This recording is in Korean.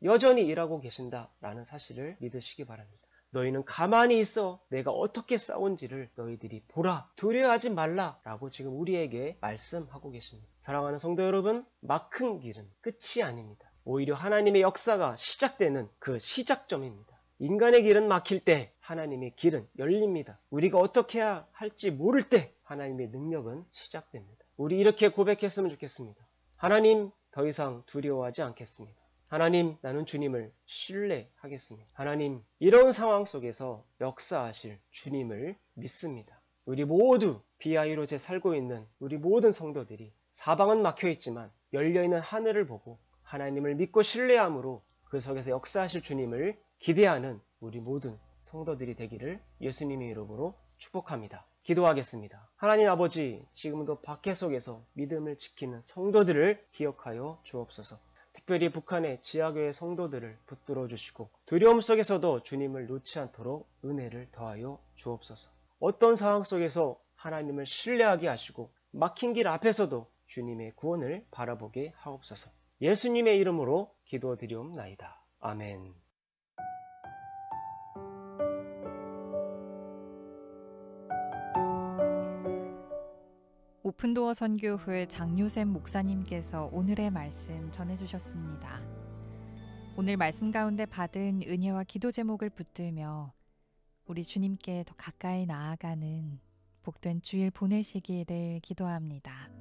여전히 일하고 계신다라는 사실을 믿으시기 바랍니다. 너희는 가만히 있어 내가 어떻게 싸운지를 너희들이 보라. 두려워하지 말라 라고 지금 우리에게 말씀하고 계십니다. 사랑하는 성도 여러분, 막힌 길은 끝이 아닙니다. 오히려 하나님의 역사가 시작되는 그 시작점입니다. 인간의 길은 막힐 때 하나님의 길은 열립니다. 우리가 어떻게 해야 할지 모를 때 하나님의 능력은 시작됩니다. 우리 이렇게 고백했으면 좋겠습니다. 하나님, 더 이상 두려워하지 않겠습니다. 하나님, 나는 주님을 신뢰하겠습니다. 하나님, 이런 상황 속에서 역사하실 주님을 믿습니다. 우리 모두 BI로제 살고 있는 우리 모든 성도들이 사방은 막혀있지만 열려있는 하늘을 보고 하나님을 믿고 신뢰함으로 그 속에서 역사하실 주님을 기대하는 우리 모든 성도들이 되기를 예수님의 이름으로 축복합니다. 기도하겠습니다. 하나님 아버지, 지금도 박해 속에서 믿음을 지키는 성도들을 기억하여 주옵소서. 특별히 북한의 지하교회 성도들을 붙들어 주시고 두려움 속에서도 주님을 놓지 않도록 은혜를 더하여 주옵소서. 어떤 상황 속에서 하나님을 신뢰하게 하시고 막힌 길 앞에서도 주님의 구원을 바라보게 하옵소서. 예수님의 이름으로 기도드리옵나이다. 아멘. 오픈도어 선교회 장요셉 목사님께서 오늘의 말씀 전해주셨습니다. 오늘 말씀 가운데 받은 은혜와 기도 제목을 붙들며 우리 주님께 더 가까이 나아가는 복된 주일 보내시기를 기도합니다.